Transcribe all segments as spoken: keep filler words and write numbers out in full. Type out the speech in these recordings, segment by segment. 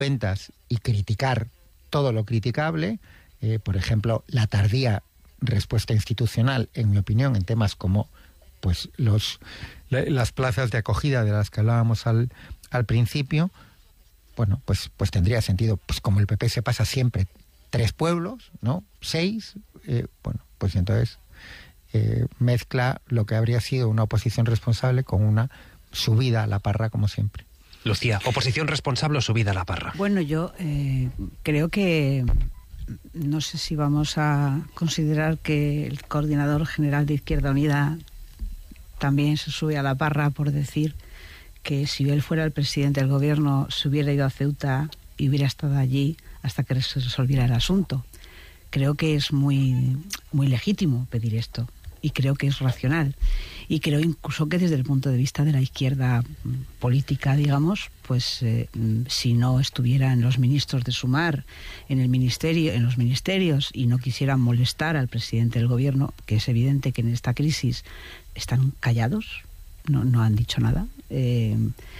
cuentas y criticar todo lo criticable, eh, por ejemplo, la tardía respuesta institucional, en mi opinión, en temas como pues los las plazas de acogida de las que hablábamos al, al principio, bueno, pues, pues tendría sentido, pues como el P P se pasa siempre tres pueblos, ¿no? Seis, eh, bueno, pues entonces eh, mezcla lo que habría sido una oposición responsable con una subida a la parra, como siempre. Lucía, oposición responsable o subida a la parra. Bueno, yo eh, creo que no sé si vamos a considerar que el coordinador general de Izquierda Unida también se sube a la parra por decir que si él fuera el presidente del gobierno se hubiera ido a Ceuta y hubiera estado allí hasta que se resolviera el asunto. Creo que es muy, muy legítimo pedir esto y creo que es racional. Y creo incluso que desde el punto de vista de la izquierda política, digamos, pues eh, si no estuvieran los ministros de Sumar en el ministerio, en los ministerios y no quisieran molestar al presidente del gobierno, que es evidente que en esta crisis están callados, no, no han dicho nada, eh,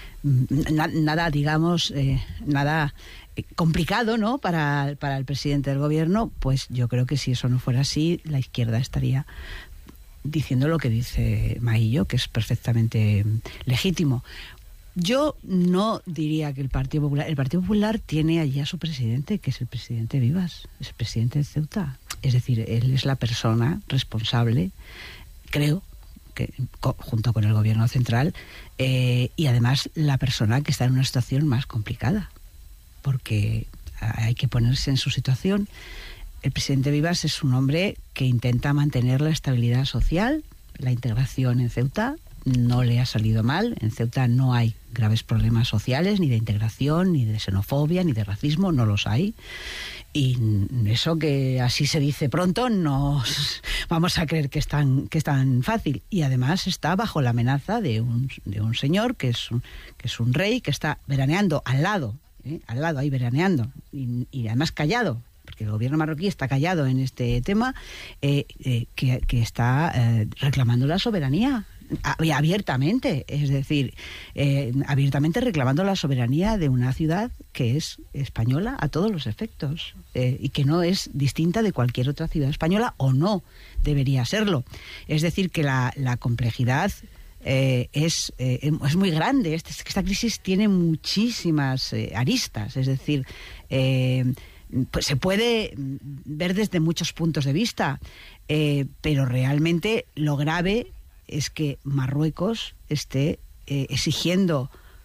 na, nada, digamos, eh, nada complicado, ¿no? Para, para el presidente del gobierno, pues yo creo que si eso no fuera así, la izquierda estaría diciendo lo que dice Maillo, que es perfectamente legítimo. Yo no diría que el Partido Popular... El Partido Popular tiene allí a su presidente, que es el presidente Vivas, es el presidente de Ceuta. Es decir, él es la persona responsable, creo, que junto con el gobierno central, eh, y además la persona que está en una situación más complicada, porque hay que ponerse en su situación. El presidente Vivas es un hombre que intenta mantener la estabilidad social, la integración en Ceuta. No le ha salido mal. En Ceuta no hay graves problemas sociales, ni de integración, ni de xenofobia, ni de racismo, no los hay. Y eso que así se dice pronto, no vamos a creer que es tan, que es tan fácil. Y además está bajo la amenaza de un, de un señor que es un, que es un rey que está veraneando al lado, ¿eh? al lado ahí veraneando, y, y además callado, porque el gobierno marroquí está callado en este tema, eh, eh, que, que está eh, reclamando la soberanía abiertamente, es decir, eh, abiertamente reclamando la soberanía de una ciudad que es española a todos los efectos, eh, y que no es distinta de cualquier otra ciudad española, o no debería serlo. Es decir, que la, la complejidad eh, es, eh, es muy grande. Este, esta crisis tiene muchísimas eh, aristas, es decir, eh, pues se puede ver desde muchos puntos de vista, eh, pero realmente lo grave es que Marruecos esté eh, exigiendo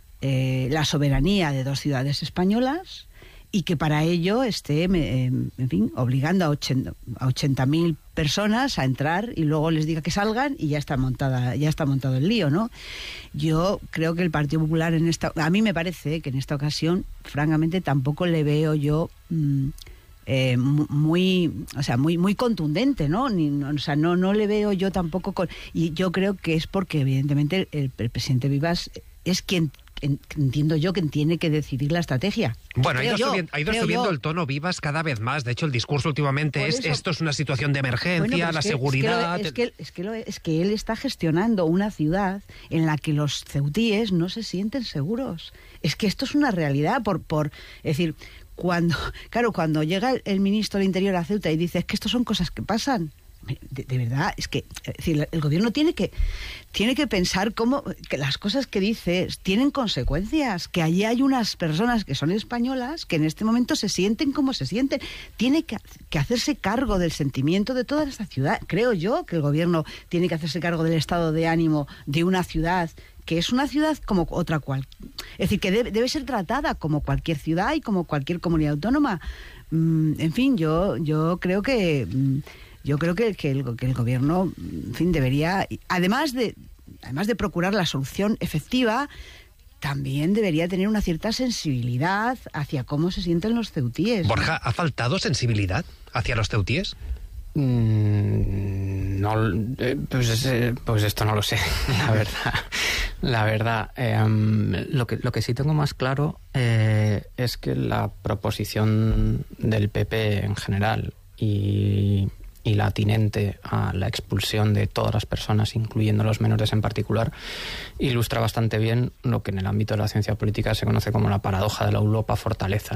eh, la soberanía de dos ciudades españolas y que para ello esté, eh, en fin, obligando a ochenta mil personas a entrar y luego les diga que salgan y ya está montada, ya está montado el lío, ¿no? Yo creo que el Partido Popular en esta, a mí me parece que en esta ocasión, francamente, tampoco le veo yo mmm, Eh, muy, o sea, muy, muy contundente, ¿no? Ni, no o sea, no, no le veo yo tampoco con, y yo creo que es porque evidentemente el, el presidente Vivas es quien, entiendo yo, que tiene que decidir la estrategia. Bueno, ha ido, yo, subiendo, ha ido subiendo el tono Vivas cada vez más. De hecho, el discurso últimamente es esto es una situación de emergencia, bueno, la es que, seguridad... Es que, lo, es, que, es, que lo, es que él está gestionando una ciudad en la que los ceutíes no se sienten seguros. Es que esto es una realidad por, por es decir, cuando, claro, cuando llega el, el ministro del Interior a Ceuta y dice, es que esto son cosas que pasan, de, de verdad, es que es decir, el gobierno tiene que tiene que pensar cómo que las cosas que dice tienen consecuencias, que allí hay unas personas que son españolas que en este momento se sienten como se sienten. Tiene que, que hacerse cargo del sentimiento de toda esta ciudad. Creo yo que el gobierno tiene que hacerse cargo del estado de ánimo de una ciudad que es una ciudad como otra cual. Es decir, que debe, debe ser tratada como cualquier ciudad y como cualquier comunidad autónoma. Mm, en fin, yo yo creo que mm, yo creo que, que, el, que el gobierno, en fin, debería, además de además de procurar la solución efectiva, también debería tener una cierta sensibilidad hacia cómo se sienten los ceutíes. Borja, ¿ha faltado sensibilidad hacia los ceutíes? Mm, no, eh, pues, eh, pues esto no lo sé, la verdad. La verdad, eh, lo que lo que sí tengo más claro eh, es que la proposición del P P en general y, y la atinente a la expulsión de todas las personas, incluyendo los menores en particular, ilustra bastante bien lo que en el ámbito de la ciencia política se conoce como la paradoja de la Europa fortaleza,